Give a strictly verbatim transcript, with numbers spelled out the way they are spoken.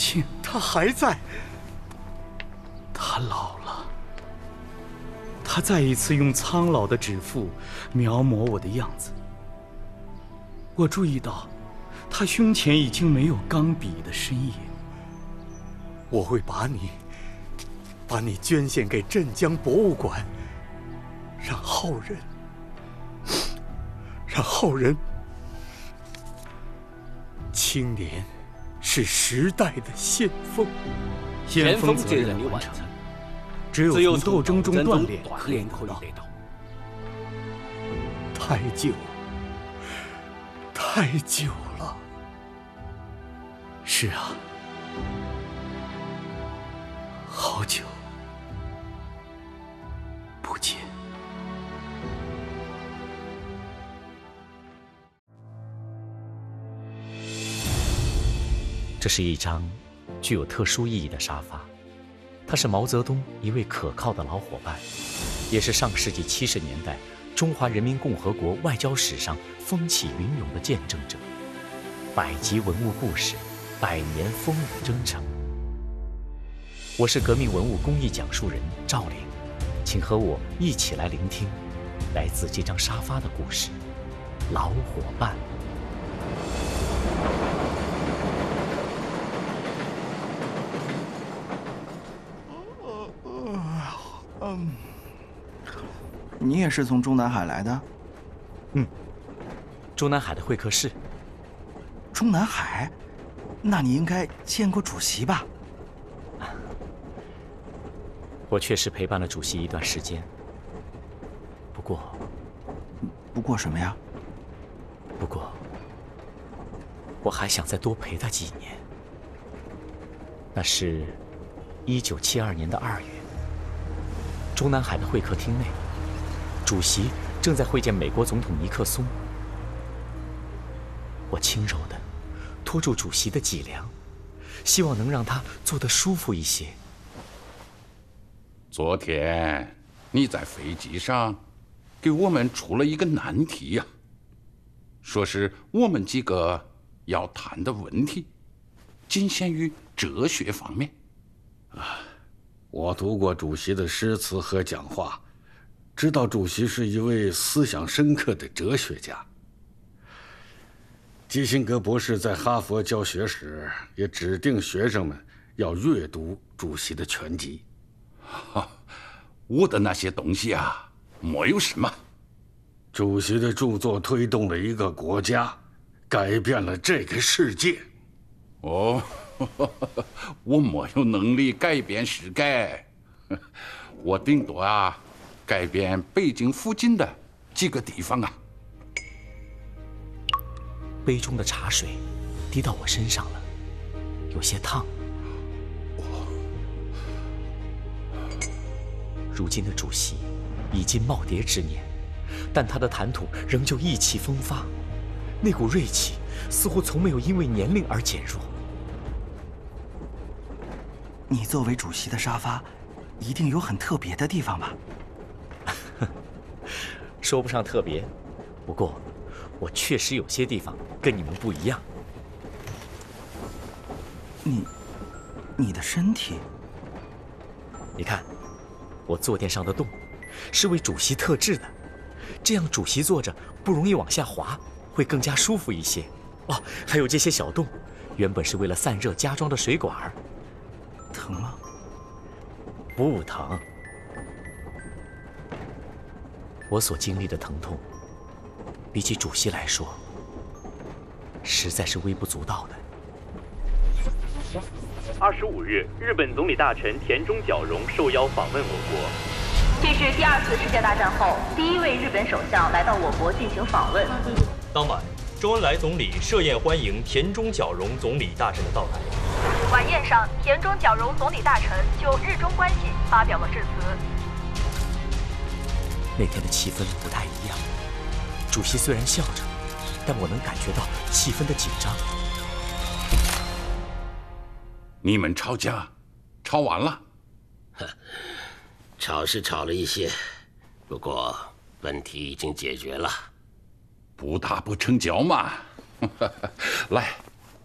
庆， 他还在。 他老了。他再一次用苍老的指腹描摹我的样子。我注意到，他胸前已经没有钢笔的身影。 我会把你，把你捐献给镇江博物馆，让后人，让后人。青年是时代的先锋， 先锋责任完成，只有从斗争中锻炼可以做到。 太久，太久了。 是啊，好久不见。 这是一张具有特殊意义的沙发，他是毛泽东一位可靠的老伙伴，也是上世纪七十年代中华人民共和国外交史上风起云涌的见证者。百集文物故事，百年风雨征程。我是革命文物公益讲述人赵玲，请和我一起来聆听来自这张沙发的故事。老伙伴。 嗯，你也是从中南海来的？ 嗯，中南海的会客室。 中南海？那你应该见过主席吧？ 我确实陪伴了主席一段时间，不过， 不过什么呀？ 不过，我还想再多陪他几年。那是一九七二年的二月。中南海的会客厅内，主席正在会见美国总统尼克松。我轻柔地拖住主席的脊梁，希望能让他坐得舒服一些。 昨天你在飞机上给我们出了一个难题呀、啊，说是我们几个要谈的问题仅限于哲学方面。 啊。我读过主席的诗词和讲话，知道主席是一位思想深刻的哲学家。基辛格博士在哈佛教学时也指定学生们要阅读主席的全集。 我的那些东西啊，没有什么。 主席的著作推动了一个国家，改变了这个世界。 哦。我没有能力改变世界，我顶多啊改变北京附近的几个地方啊。 杯中的茶水滴到我身上了，有些烫。如今的主席已经耄耋之年，但他的谈吐仍旧意气风发，那股锐气似乎从没有因为年龄而减弱。 你作为主席的沙发，一定有很特别的地方吧？ 说不上特别，不过我确实有些地方跟你们不一样。 你，你的身体？ 你看，我坐垫上的洞是为主席特制的，这样主席坐着不容易往下滑，会更加舒服一些。哦，还有这些小洞，原本是为了散热加装的水管。 疼吗？ 不疼。我所经历的疼痛，比起主席来说，实在是微不足道的。 二十五日，日本总理大臣田中角荣受邀访问我国。 这是第二次世界大战后第一位日本首相来到我国进行访问。 当晚，周恩来总理设宴欢迎田中角荣总理大臣的到来。 晚宴上，田中角荣总理大臣就日中关系发表了致辞。 那天的气氛不太一样，主席虽然笑着，但我能感觉到气氛的紧张。 你们吵架，吵完了？ 吵是吵了一些，不过问题已经解决了。 不打不成交嘛。来。